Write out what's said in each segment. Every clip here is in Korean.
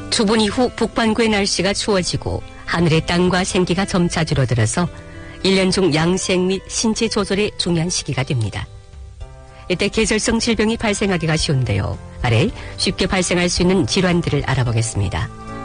추분 이후 북반구의 날씨가 추워지고 하늘의 땅과 생기가 점차 줄어들어서 1년 중 양생 및 신체 조절에 중요한 시기가 됩니다. 이때 계절성 질병이 발생하기가 쉬운데요. 아래 쉽게 발생할 수 있는 질환들을 알아보겠습니다.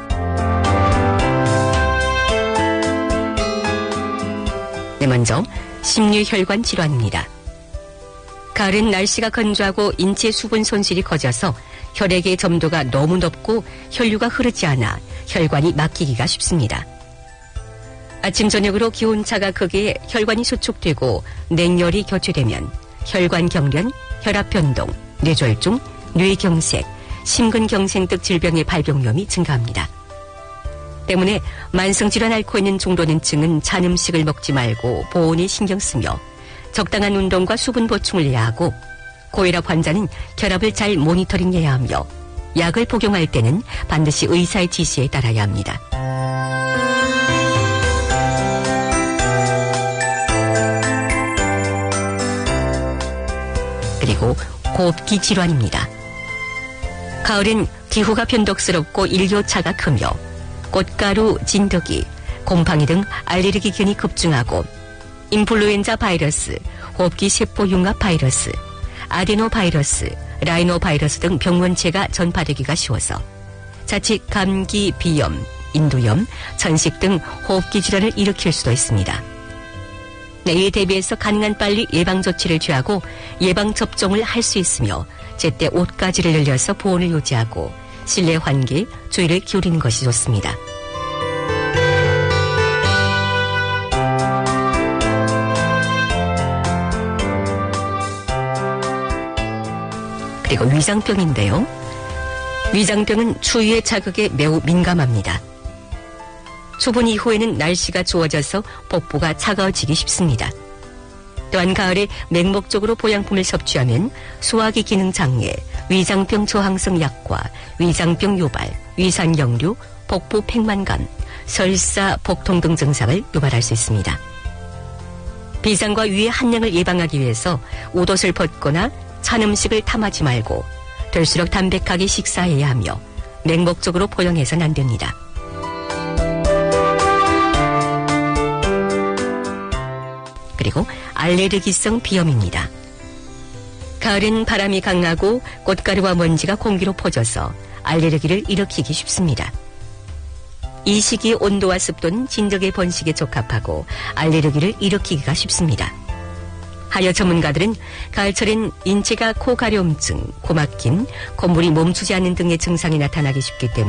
네, 먼저 심류혈관 질환입니다. 가을은 날씨가 건조하고 인체 수분 손실이 커져서 혈액의 점도가 너무 높고 혈류가 흐르지 않아 혈관이 막히기가 쉽습니다. 아침 저녁으로 기온차가 크게 혈관이 수축되고 냉열이 교체되면 혈관 경련, 혈압 변동, 뇌졸중, 뇌경색, 심근경색 등 질병의 발병 위험이 증가합니다. 때문에 만성질환 앓고 있는 중도는층은 찬 음식을 먹지 말고 보온에 신경 쓰며 적당한 운동과 수분 보충을 해야 하고, 고혈압 환자는 혈압을 잘 모니터링해야 하며 약을 복용할 때는 반드시 의사의 지시에 따라야 합니다. 그리고 호흡기 질환입니다. 가을엔 기후가 변덕스럽고 일교차가 크며 꽃가루, 진드기, 곰팡이 등 알레르기균이 급증하고 인플루엔자 바이러스, 호흡기 세포 융합 바이러스, 아데노 바이러스, 라이노 바이러스 등 병원체가 전파되기가 쉬워서 자칫 감기, 비염, 인두염, 천식 등 호흡기 질환을 일으킬 수도 있습니다. 이에 대비해서 가능한 빨리 예방조치를 취하고 예방접종을 할 수 있으며 제때 옷가지를 늘려서 보온을 유지하고 실내 환기에 주의를 기울이는 것이 좋습니다. 그리고 위장병인데요. 위장병은 추위의 자극에 매우 민감합니다. 추분 이후에는 날씨가 추워져서 복부가 차가워지기 쉽습니다. 또한 가을에 맹목적으로 보양품을 섭취하면 소화기 기능 장애, 위장병 저항성 약과 위장병 유발, 위산역류, 복부 팽만감, 설사, 복통 등 증상을 유발할 수 있습니다. 비상과 위의 한량을 예방하기 위해서 옷옷을 벗거나 찬 음식을 탐하지 말고 될수록 담백하게 식사해야 하며 맹목적으로 포용해서는 안 됩니다. 그리고 알레르기성 비염입니다. 가을엔 바람이 강하고 꽃가루와 먼지가 공기로 퍼져서 알레르기를 일으키기 쉽습니다. 이 시기 온도와 습도는 진드기 번식에 적합하고 알레르기를 일으키기가 쉽습니다. 하여 전문가들은 가을철엔 인체가 코 가려움증, 코 막힘, 콧물이 멈추지 않는 등의 증상이 나타나기 쉽기 때문에